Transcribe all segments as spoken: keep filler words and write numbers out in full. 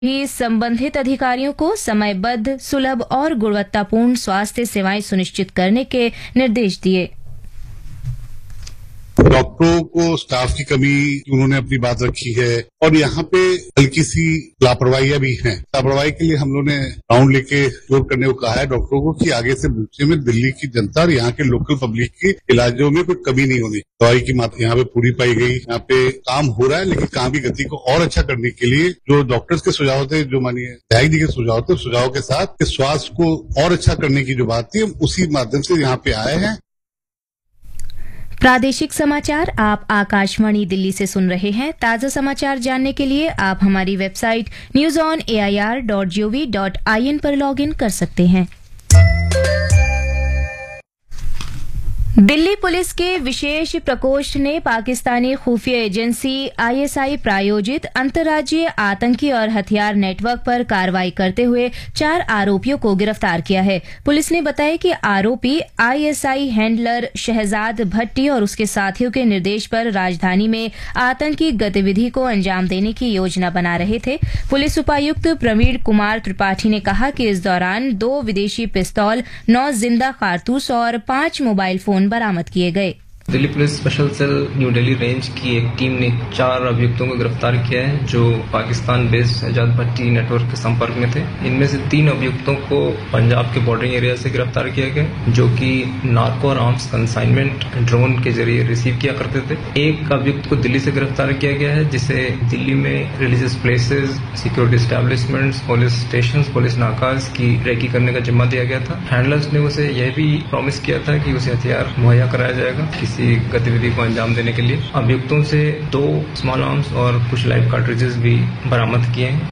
भी संबंधित अधिकारियों को समयबद्ध, सुलभ और गुणवत्तापूर्ण स्वास्थ्य सेवाएं सुनिश्चित करने के निर्देश दिए। डॉक्टरों को स्टाफ की कमी उन्होंने अपनी बात रखी है और यहाँ पे हल्की सी लापरवाहियां भी हैं। लापरवाही के लिए हम लोगों ने राउंड लेके जोर करने को कहा है डॉक्टरों को कि आगे से भविष्य में दिल्ली की जनता और यहाँ के लोकल पब्लिक के इलाजों में कोई कमी नहीं होनी। दवाई की मात्रा यहाँ पे पूरी पाई गई। यहाँ पे काम हो रहा है, लेकिन काम की गति को और अच्छा करने के लिए जो डॉक्टर्स के सुझाव थे, जो मानिए विधायक जी के सुझाव थे, सुझाव के साथ स्वास्थ्य को और अच्छा करने की जो बात थी, उसी माध्यम से यहाँ पे आए हैं। प्रादेशिक समाचार आप आकाशवाणी दिल्ली से सुन रहे हैं। ताजा समाचार जानने के लिए आप हमारी website news on A I R dot G O V dot I N पर लॉग इन कर सकते हैं। दिल्ली पुलिस के विशेष प्रकोष्ठ ने पाकिस्तानी खुफिया एजेंसी आई एस आई प्रायोजित अंतर्राज्यीय आतंकी और हथियार नेटवर्क पर कार्रवाई करते हुए चार आरोपियों को गिरफ्तार किया है। पुलिस ने बताया कि आरोपी I S I handler Shahzad भट्टी और उसके साथियों के निर्देश पर राजधानी में आतंकी गतिविधि को अंजाम देने की योजना बना रहे थे। पुलिस उपायुक्त प्रवीण कुमार त्रिपाठी ने कहा कि इस दौरान दो विदेशी पिस्तौल, नौ जिंदा कारतूस और पांच मोबाइल फोन बरामद किए गए। Delhi police special cell new Delhi range की एक टीम ने चार अभियुक्तों को गिरफ्तार किया है जो पाकिस्तान बेस्ड शहजाद भट्टी नेटवर्क के संपर्क में थे। इनमें से तीन अभियुक्तों को पंजाब के बॉर्डरिंग एरिया से गिरफ्तार किया गया, जो कि नार्को और आर्म्स कंसाइनमेंट ड्रोन के जरिए रिसीव किया करते थे। एक अभियुक्त को दिल्ली से गिरफ्तार किया गया है, जिसे दिल्ली में religious places, security establishments, police station, police नाकाज की रेकी करने का जिम्मा दिया गया था। हैंडलर्स ने उसे यह भी प्रॉमिस किया था कि उसे हथियार मुहैया कराया जाएगा किसी गतिविधि को अंजाम देने के लिए। अभियुक्तों से दो स्मॉल आर्म्स और कुछ लाइव कार्ट्रिजेस भी बरामद किए हैं।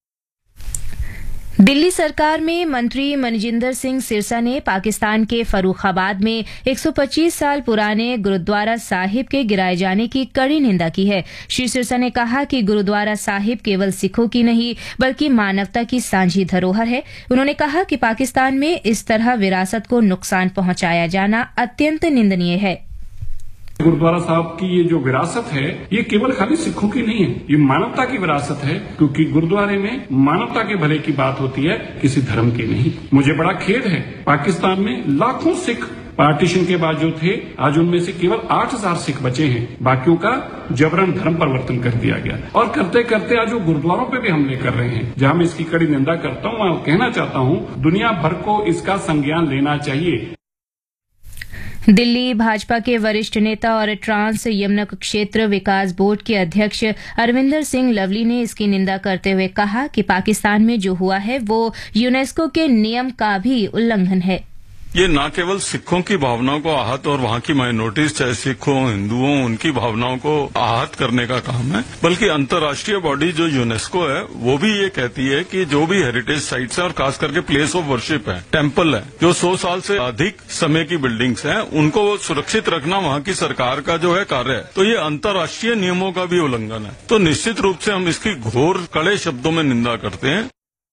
दिल्ली सरकार में मंत्री मनजिंदर सिंह सिरसा ने पाकिस्तान के फर्रुखाबाद में एक सौ पच्चीस साल पुराने गुरुद्वारा साहिब के गिराए जाने की कड़ी निंदा की है। श्री सिरसा ने कहा कि गुरुद्वारा साहिब केवल सिखों की नहीं बल्कि मानवता की सांझी धरोहर है। उन्होंने कहा कि पाकिस्तान में इस तरह विरासत को नुकसान पहुंचाया जाना अत्यंत निंदनीय है। गुरुद्वारा साहब की ये जो विरासत है, ये केवल खाली सिखों की नहीं है, ये मानवता की विरासत है, क्योंकि गुरुद्वारे में मानवता के भले की बात होती है, किसी धर्म की नहीं। मुझे बड़ा खेद है, पाकिस्तान में लाखों सिख पार्टीशन के बाद जो थे, आज उनमें से केवल आठ हजार सिख बचे हैं। बाकियों का जबरन धर्म परिवर्तन कर दिया गया और करते करते आज वो गुरुद्वारों पे भी हमले कर रहे हैं। जहां मैं इसकी कड़ी निंदा करता हूं, मैं कहना चाहता हूं दुनिया भर को इसका संज्ञान लेना चाहिए। दिल्ली भाजपा के वरिष्ठ नेता और ट्रांस यमुना क्षेत्र विकास बोर्ड के अध्यक्ष अरविंदर सिंह लवली ने इसकी निंदा करते हुए कहा कि पाकिस्तान में जो हुआ है वो यूनेस्को के नियम का भी उल्लंघन है। ये न केवल सिखों की भावनाओं को आहत और वहां की माइनॉरिटीज चाहे सिखों हिंदुओं उनकी भावनाओं को आहत करने का काम है, बल्कि अंतर्राष्ट्रीय बॉडी जो यूनेस्को है वो भी ये कहती है कि जो भी हेरिटेज साइट्स हैं और खास करके प्लेस ऑफ वर्शिप है, टेम्पल है, जो सौ साल से अधिक समय की बिल्डिंग्स हैं, उनको सुरक्षित रखना वहां की सरकार का जो है कार्य है। तो ये अंतर्राष्ट्रीय नियमों का भी उल्लंघन है। तो निश्चित रूप से हम इसकी घोर कड़े शब्दों में निंदा करते हैं।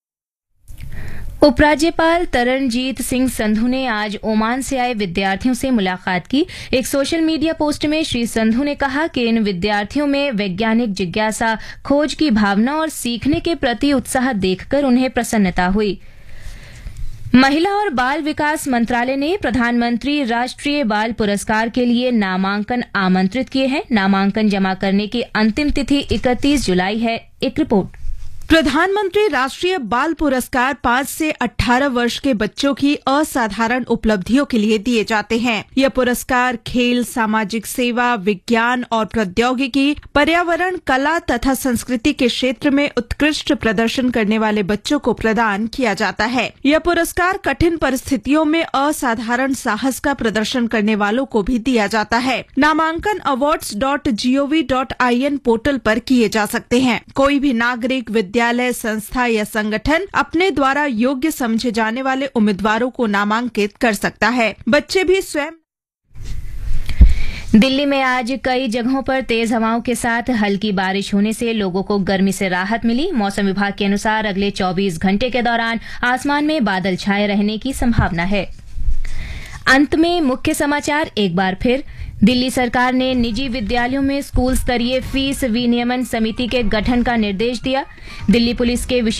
उपराज्यपाल तरणजीत सिंह संधू ने आज ओमान से आए विद्यार्थियों से मुलाकात की। एक सोशल मीडिया पोस्ट में श्री संधू ने कहा कि इन विद्यार्थियों में वैज्ञानिक जिज्ञासा, खोज की भावना और सीखने के प्रति उत्साह देखकर उन्हें प्रसन्नता हुई। महिला और बाल विकास मंत्रालय ने प्रधानमंत्री राष्ट्रीय बाल पुरस्कार के लिए नामांकन आमंत्रित किए हैं। नामांकन जमा करने की अंतिम तिथि इकतीस जुलाई है। एक रिपोर्ट। प्रधानमंत्री राष्ट्रीय बाल पुरस्कार पाँच से अठारह वर्ष के बच्चों की असाधारण उपलब्धियों के लिए दिए जाते हैं। यह पुरस्कार खेल, सामाजिक सेवा, विज्ञान और प्रौद्योगिकी, पर्यावरण, कला तथा संस्कृति के क्षेत्र में उत्कृष्ट प्रदर्शन करने वाले बच्चों को प्रदान किया जाता है। यह पुरस्कार कठिन परिस्थितियों में असाधारण साहस का प्रदर्शन करने वालों को भी दिया जाता है। नामांकन awards dot G O V dot I N portal पर किए जा सकते हैं। कोई भी नागरिक, विद्यालय, संस्था या संगठन अपने द्वारा योग्य समझे जाने वाले उम्मीदवारों को नामांकित कर सकता है। बच्चे भी स्वयं। दिल्ली में आज कई जगहों पर तेज हवाओं के साथ हल्की बारिश होने से लोगों को गर्मी से राहत मिली। मौसम विभाग के अनुसार अगले चौबीस घंटे के दौरान आसमान में बादल छाए रहने की संभावना है। अंत में मुख्य समाचार एक बार फिर। दिल्ली सरकार ने निजी विद्यालयों में स्कूल स्तरीय फीस विनियमन समिति के गठन का निर्देश दिया। दिल्ली पुलिस के